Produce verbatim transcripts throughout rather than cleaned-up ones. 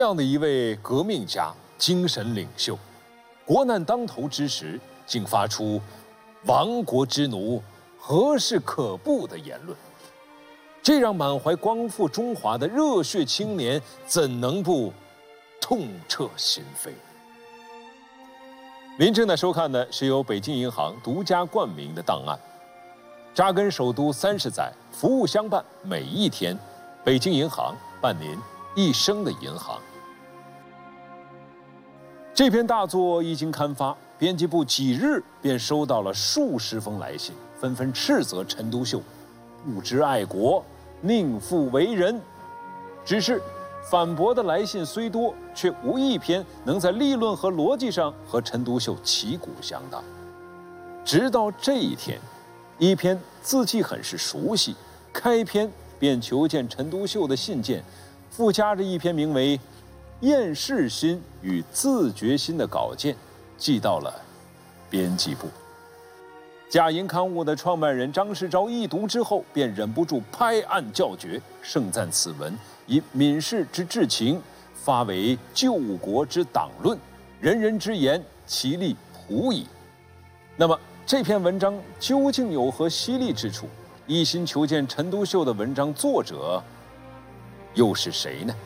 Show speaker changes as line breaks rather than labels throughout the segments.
这样的一位革命家、精神领袖，国难当头之时，竟发出“亡国之奴，何事可怖”的言论，这让满怀光复中华的热血青年怎能不痛彻心扉？您正在收看的是由北京银行独家冠名的档案，扎根首都三十载，服务相伴每一天。北京银行伴您一生的银行。这篇大作一经刊发，编辑部几日便收到了数十封来信，纷纷斥责陈独秀不知爱国，宁负为人。只是反驳的来信虽多，却无一篇能在立论和逻辑上和陈独秀旗鼓相当。直到这一天，一篇字迹很是熟悉，开篇便求见陈独秀的信件，附加着一篇名为《厌世心与自觉心》的稿件，寄到了编辑部。假银刊物的创办人张世钊一读之后，便忍不住拍案叫绝，盛赞此文以闽士之至情，发为救国之党论，人人之言，其利普矣。那么这篇文章究竟有何犀利之处？一心求见陈独秀的文章作者又是谁呢？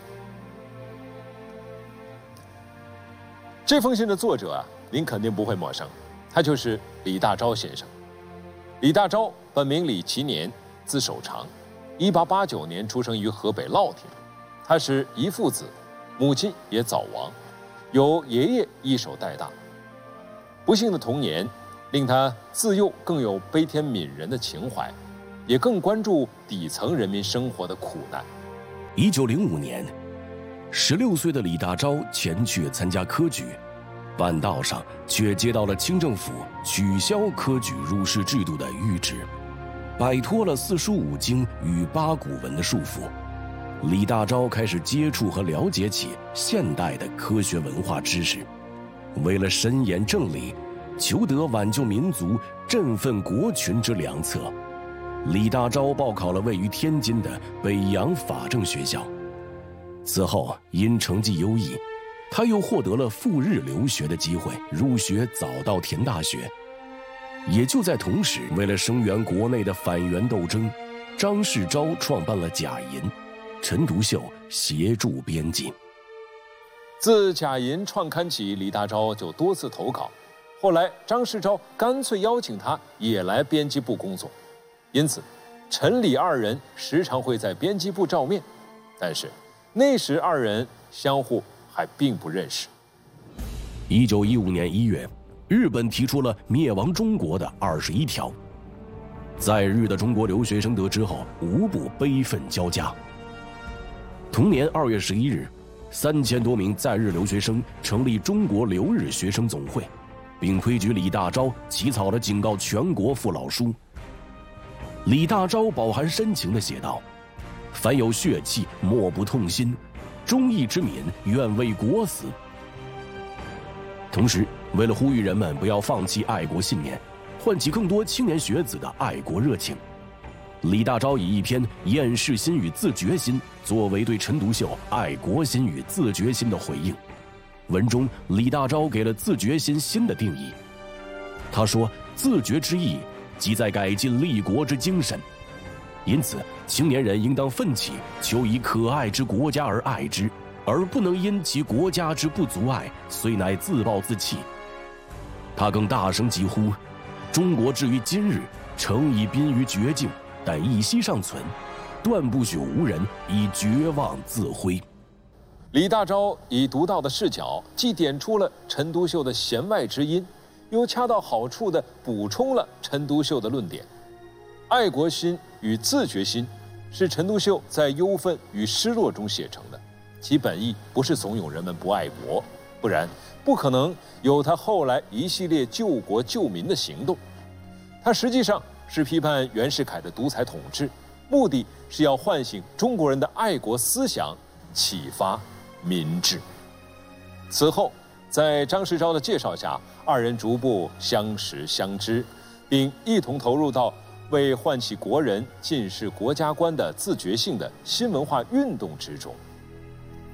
这封信的作者啊，您肯定不会陌生，他就是李大钊先生。李大钊本名李其年，字守常，一八八九年出生于河北乐亭。他是遗腹子，母亲也早亡，由爷爷一手带大。不幸的童年令他自幼更有悲天悯人的情怀，也更关注底层人民生活的苦难。
一九零五年，十六岁的李大钊前去参加科举，半道上却接到了清政府取消科举入仕制度的谕旨，摆脱了四书五经与八股文的束缚。李大钊开始接触和了解起现代的科学文化知识。为了深研正理，求得挽救民族、振奋国群之良策，李大钊报考了位于天津的北洋法政学校。此后因成绩优异，他又获得了赴日留学的机会，入学早稻田大学。也就在同时，为了声援国内的反袁斗争，张世钊创办了假银，陈独秀协助编辑。
自假银创刊起，李大钊就多次投稿，后来张世钊干脆邀请他也来编辑部工作，因此陈李二人时常会在编辑部照面。但是那时二人相互还并不认识。
一九一五年一月，日本提出了灭亡中国的二十一条，在日的中国留学生得知后，无不悲愤交加。同年二月十一日，三千多名在日留学生成立中国留日学生总会，并推举李大钊起草了警告全国父老书。李大钊饱含深情地写道：“凡有血气，莫不痛心；忠义之民，愿为国死。”同时，为了呼吁人们不要放弃爱国信念，唤起更多青年学子的爱国热情，李大钊以一篇《厌世心与自觉心》作为对陈独秀爱国心与自觉心的回应。文中，李大钊给了自觉心新的定义。他说：“自觉之意，即在改进立国之精神。因此，青年人应当奋起，求以可爱之国家而爱之，而不能因其国家之不足爱，遂乃自暴自弃。”他更大声疾呼：“中国至于今日，诚已濒于绝境，但一息尚存，断不许无人以绝望自挥。”
李大钊以独到的视角，既点出了陈独秀的弦外之音，又恰到好处地补充了陈独秀的论点。爱国心与自觉心是陈独秀在忧愤与失落中写成的，其本意不是怂恿人们不爱国，不然不可能有他后来一系列救国救民的行动。他实际上是批判袁世凯的独裁统治，目的是要唤醒中国人的爱国思想，启发民智。此后，在张世钊的介绍下，二人逐步相识相知，并一同投入到为唤起国人进视国家观的自觉性的新文化运动之中。